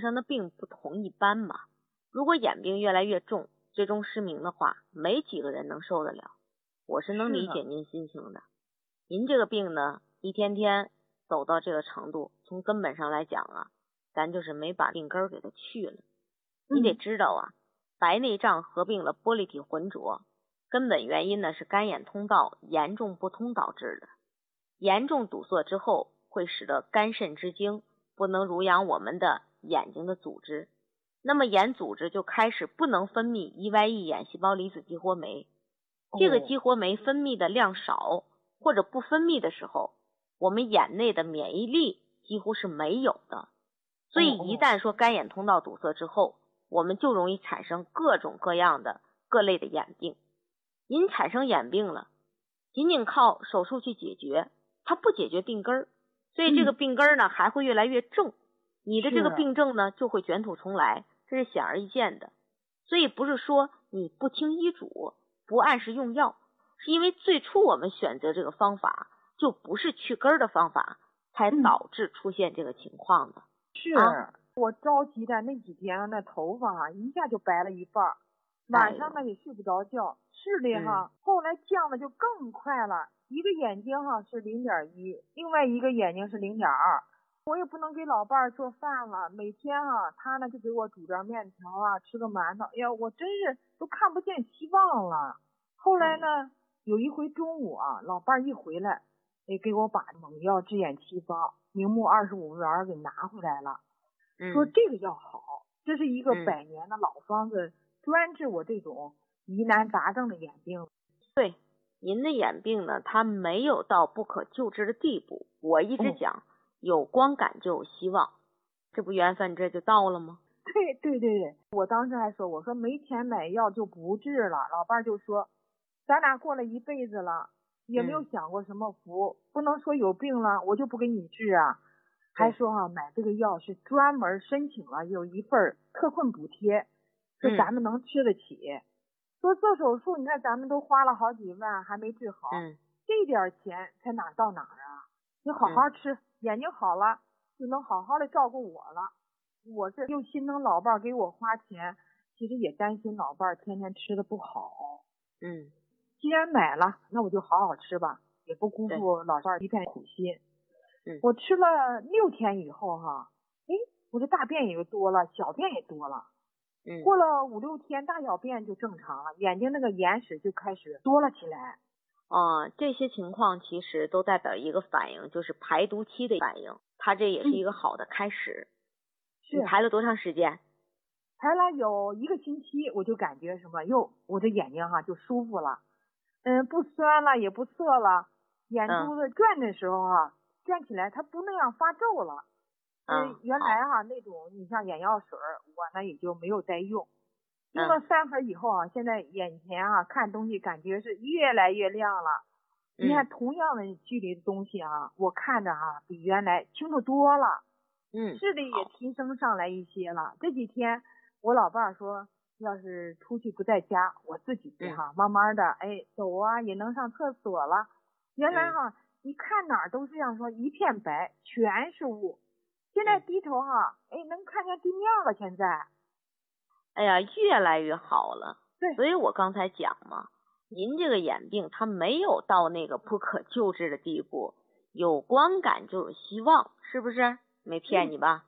上的病不同一般嘛。如果眼病越来越重，最终失明的话，没几个人能受得了。我是能理解您心情的。您这个病呢，一天天走到这个程度，从根本上来讲啊，咱就是没把病根给它去了。你得知道啊，白内障合并了玻璃体浑浊，根本原因呢是肝眼通道严重不通导致的。严重堵塞之后，会使得肝肾之精不能濡养我们的眼睛的组织，那么眼组织就开始不能分泌 EYE 眼细胞离子激活酶。这个激活酶分泌的量少或者不分泌的时候，我们眼内的免疫力几乎是没有的。所以一旦说肝眼通道堵塞之后，我们就容易产生各种各样的各类的眼病。您产生眼病了，仅仅靠手术去解决，它不解决病根儿，所以这个病根儿呢还会越来越重，你的这个病症呢就会卷土重来，这是显而易见的。所以不是说你不听医嘱，不按时用药，是因为最初我们选择这个方法就不是去根儿的方法，才导致出现这个情况的。 是我着急的那几天那头发一下就白了一半，晚上呢也睡不着觉。是的哈，后来降的就更快了，一个眼睛哈是0.1，另外一个眼睛是0.2。我也不能给老伴儿做饭了，每天啊他呢就给我煮点面条啊，吃个馒头，哎呀我真是都看不见希望了。后来呢有一回中午啊，老伴儿一回来，给我把猛药治眼七方明目25元给拿回来了，说这个药好，这是一个100年的老方子，专治我这种疑难杂症的眼病。 对，您的眼病呢，它没有到不可救治的地步。我一直讲，有光感就有希望，这不缘分这就到了吗？ 对，我当时还说，我说没钱买药就不治了。老伴就说，咱俩过了一辈子了，也没有享过什么福，不能说有病了我就不给你治啊。还说买这个药是专门申请了有一份特困补贴，说咱们能吃得起。说做手术你看咱们都花了好几万还没治好，这点钱才哪到哪啊？你好好吃，眼睛好了就能好好的照顾我了。我这又心疼老伴儿给我花钱，其实也担心老伴儿天天吃的不好。既然买了，那我就好好吃吧，也不辜负老伴儿一片苦心。我吃了6天以后哈，我这大便也多了，小便也多了。过了5、6天，大小便就正常了，眼睛那个眼屎就开始多了起来。 这些情况其实都代表一个反应，就是排毒期的反应，它这也是一个好的开始。你排了多长时间？ 排了有1个星期，我就感觉什么我这眼睛哈就舒服了，不酸了也不涩了，眼珠子转的时候转起来它不那样发皱了。原来那种你像眼药水我呢也就没有再用，用了3盒以后现在眼前看东西感觉是越来越亮了。你看同样的距离的东西我看着比原来清楚多了。视力也提升上来一些了。这几天我老伴儿说，要是出去不在家，我自己慢慢的走也能上厕所了。原来你看哪儿都是像说一片白，全是雾。现在低头能看见地面了。现在哎呀越来越好了。 对， 所以我刚才讲嘛，您这个眼病它没有到那个不可救治的地步，有光感就有希望，是不是？没骗你吧？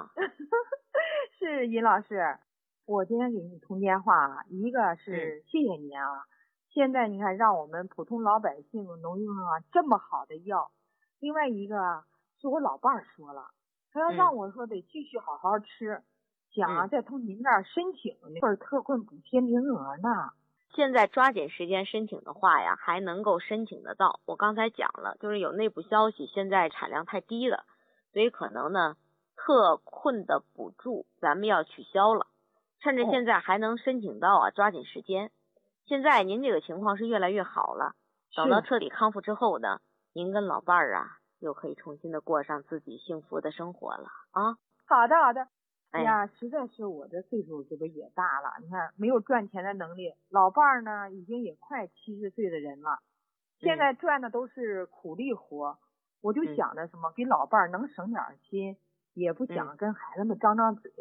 是尹老师，我今天给你通电话一个是谢谢您现在你看让我们普通老百姓能用这么好的药，另外一个是我老伴儿说了，他要让我说得继续好好吃，想再从您这儿申请那份特困补贴名额呢。 现在抓紧时间申请的话呀，还能够申请得到。我刚才讲了，就是有内部消息，现在产量太低了，所以可能呢特困的补助咱们要取消了，趁着现在还能申请到抓紧时间。现在您这个情况是越来越好了，等到彻底康复之后呢，您跟老伴儿又可以重新的过上自己幸福的生活了好的。哎呀，实在是我这岁数这不也大了，你看没有赚钱的能力，老伴儿呢已经也快70岁的人了，现在赚的都是苦力活，我就想着什么给老伴儿能省点心，也不想跟孩子们张张嘴。